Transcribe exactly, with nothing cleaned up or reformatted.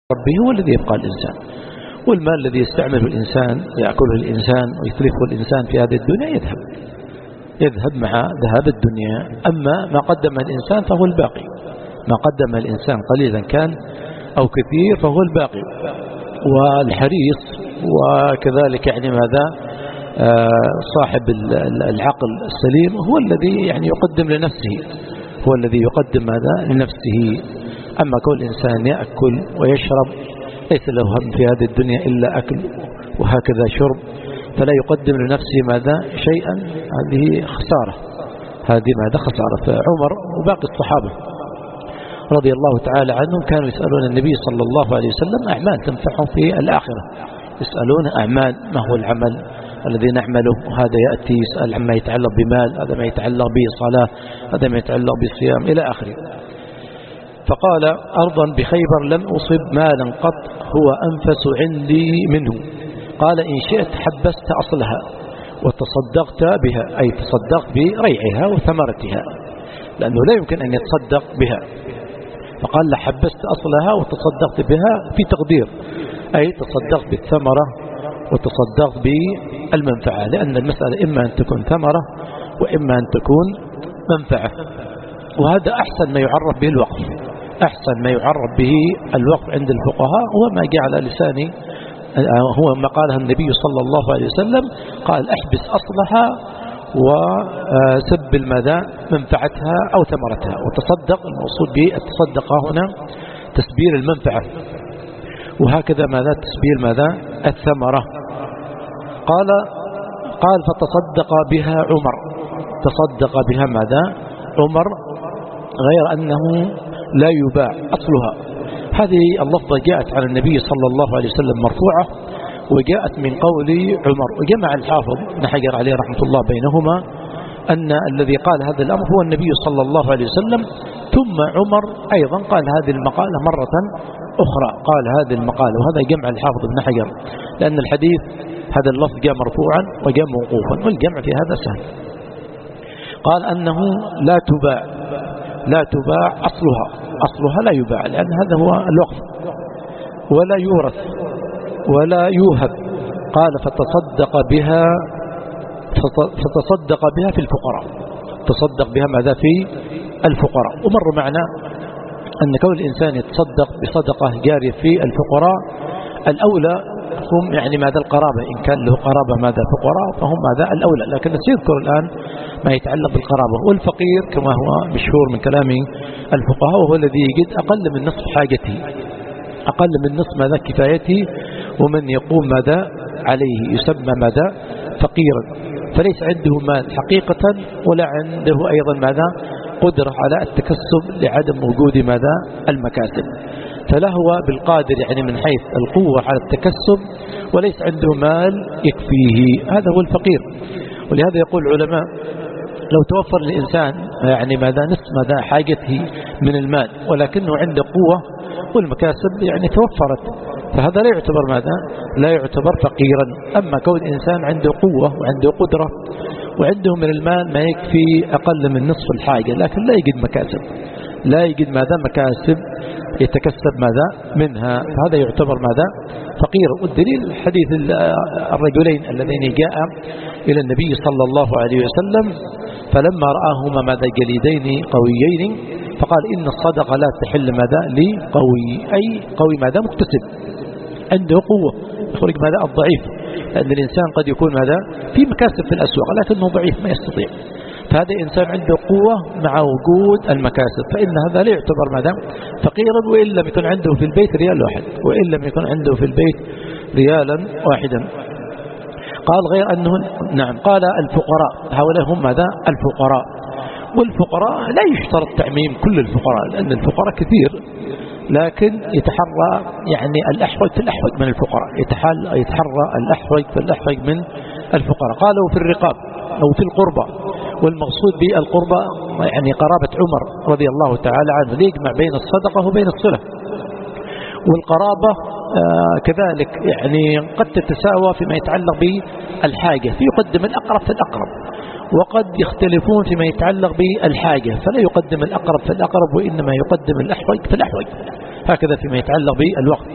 ربه هو الذي يبقى الإنسان. والمال الذي يستعمله الإنسان يأكله الإنسان ويتلفه الإنسان في هذه الدنيا يذهب يذهب مع ذهاب الدنيا. أما ما قدم الإنسان فهو الباقي، ما قدم الإنسان قليلا كان أو كثير فهو الباقي. والحريص وكذلك يعني ماذا صاحب العقل السليم هو الذي يعني يقدم لنفسه، هو الذي يقدم ماذا لنفسه. أما كل إنسان يأكل ويشرب ليس له هم في هذه الدنيا إلا أكل وهكذا شرب، فلا يقدم لنفسه ماذا شيئا، هذه خسارة، هذه ماذا خسارة. فعمر وباقي الصحابة رضي الله تعالى عنهم كانوا يسألون النبي صلى الله عليه وسلم أعمال تنفعهم في الآخرة، يسألون أعمال ما هو العمل الذي نعمله، وهذا يأتي يسأل عما يتعلق بمال، هذا ما يتعلق بصلاة، هذا ما يتعلق بصيام إلى آخره. فقال أرضا بخيبر لم أصب مالا قط هو أنفس عندي منه، قال إن شئت حبست أصلها وتصدقت بها، أي تصدقت بريعها وثمرتها، لأنه لا يمكن أن يتصدق بها. فقال لحبست أصلها وتصدقت بها في تقدير، أي تصدقت بالثمرة وتصدقت بالمنفعة، لأن المسألة إما أن تكون ثمرة وإما أن تكون منفعة. وهذا أحسن ما يعرف به الوقف، أحسن ما يعرف به الوقف عند الفقهاء هو ما جاء على لساني، هو ما قالها النبي صلى الله عليه وسلم، قال احبس أصلها وسب المدى منفعتها أو ثمرتها وتصدق. المقصود بالتصدق هنا تسبيل المنفعة، وهكذا ماذا تسبيل ماذا الثمرة. قال قال فتصدق بها عمر، تصدق بها ماذا عمر، غير أنه لا يباع أصلها. هذه اللفظة جاءت على النبي صلى الله عليه وسلم مرفوعة، وجاءت من قول عمر، وجمع الحافظ ابن حجر عليه رحمة الله بينهما أن الذي قال هذا الأمر هو النبي صلى الله عليه وسلم، ثم عمر أيضا قال هذه المقالة مرة أخرى، قال هذه المقالة. وهذا جمع الحافظ ابن حجر، لأن الحديث هذا اللفظ جاء مرفوعا وجاء موقوفا، والجمع في هذا سهل. قال أنه لا تباع، لا تباع أصلها، أصلها لا يباع، لأن هذا هو الوقف، ولا يورث ولا يوهب. قال فتصدق بها، فتصدق بها في الفقراء، تصدق بها ماذا في الفقراء. ومر معنا أن كون الإنسان يتصدق بصدقة جارية في الفقراء الأولى هم يعني ماذا القرابة، إن كان له قرابة ماذا فقراء فهم ماذا الأولى، لكن سيذكر الآن ما يتعلق بالقرابة. والفقير كما هو مشهور من كلام الفقهاء وهو الذي يجد أقل من نصف حاجته، أقل من نصف ماذا كفايته، ومن يقوم ماذا عليه يسمى ماذا فقيرا، فليس عنده مال حقيقة ولا عنده أيضا ماذا قدرة على التكسب لعدم وجود ماذا المكاسب، فلا هو بالقادر يعني من حيث القوة على التكسب وليس عنده مال يكفيه، هذا هو الفقير. ولهذا يقول العلماء لو توفر للإنسان يعني ماذا نصف ماذا حاجته من المال ولكنه عنده قوة والمكاسب يعني توفرت، فهذا لا يعتبر ماذا لا يعتبر فقيرا. أما كون إنسان عنده قوة وعنده قدرة وعنده من المال ما يكفي أقل من نصف الحاجة لكن لا يجد مكاسب، لا يجد ماذا مكاسب يتكسب ماذا منها، فهذا يعتبر ماذا فقير. والدليل حديث الرجلين اللذين جاء إلى النبي صلى الله عليه وسلم فلما رآهما ماذا جليدين قويين فقال إن الصدقة لا تحل ماذا لقوي، أي قوي ماذا مكتسب عنده قوة يخرج ماذا الضعيف، لأن الإنسان قد يكون ماذا في مكاسب في الأسواق لكنه ضعيف ما يستطيع، فهذا إنسان عنده قوة مع وجود المكاسب، فإن هذا لا يعتبر ماذا فقيرا، وإن لم يكن عنده في البيت ريال واحد، وإن لم يكن عنده في البيت ريالا واحدا. قال غير أنه نعم قال الفقراء هؤلاء هم ماذا الفقراء، والفقراء لا يشترط تعميم كل الفقراء لأن الفقراء كثير، لكن يتحرى يعني الأحوج في الأحوج من الفقراء، يتحرى يتحرى الأحوج في الأحوج من الفقراء. قالوا في الرقاب أو في القربة، والمقصود بالقربة يعني قرابة عمر رضي الله تعالى عنه ليجمع بين الصدقة وبين الصلة. والقرابة آه كذلك يعني قد تتساوى فيما يتعلق بالحاجة، فيقدم الأقرب في الأقرب، وقد يختلفون فيما يتعلق بالحاجة فلا يقدم الأقرب في الأقرب وإنما يقدم الأحوج في الأحوج، هكذا فيما يتعلق بالوقت.